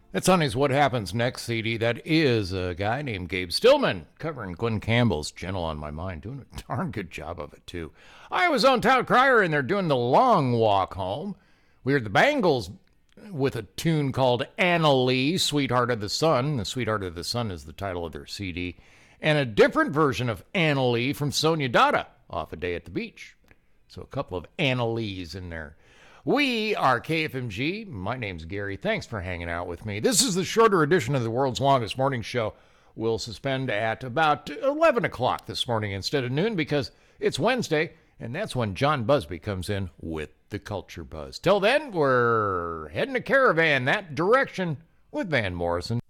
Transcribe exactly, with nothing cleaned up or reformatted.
It's on his What Happens Next C D. That is a guy named Gabe Stillman covering Glenn Campbell's Gentle on My Mind. Doing a darn good job of it, too. Iowa's own Todd Cryer, and they're doing the long walk home. We heard the Bangles with a tune called Anna Lee, Sweetheart of the Sun. The Sweetheart of the Sun is the title of their C D. And a different version of Anna Lee from Sonia Dada off A Day at the Beach. So a couple of Anna Lees in there. We are K F M G. My name's Gary. Thanks for hanging out with me. This is the shorter edition of the world's longest morning show. We'll suspend at about eleven o'clock this morning instead of noon because it's Wednesday, and that's when John Busby comes in with the Culture Buzz. Till then, we're heading a caravan that direction with Van Morrison.